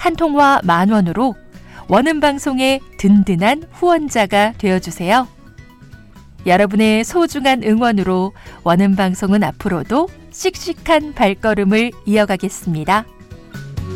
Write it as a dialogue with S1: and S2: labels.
S1: 한 통화 10,000원으로 원음방송의 든든한 후원자가 되어주세요. 여러분의 소중한 응원으로 원음방송은 앞으로도 씩씩한 발걸음을 이어가겠습니다.